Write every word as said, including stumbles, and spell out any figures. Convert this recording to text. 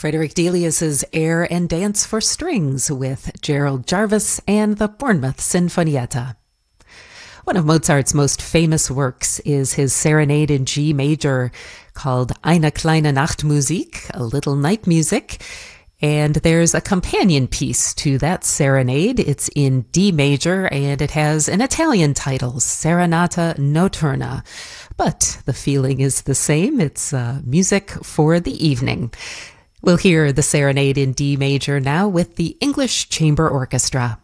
Frederick Delius's Air and Dance for Strings with Gerald Jarvis and the Bournemouth Sinfonietta. One of Mozart's most famous works is his Serenade in G major called Eine kleine Nachtmusik, a little night music. And there's a companion piece to that serenade. It's in D major and it has an Italian title, Serenata Notturna. But the feeling is the same. It's uh, music for the evening. We'll hear the Serenade in D major now with the English Chamber Orchestra.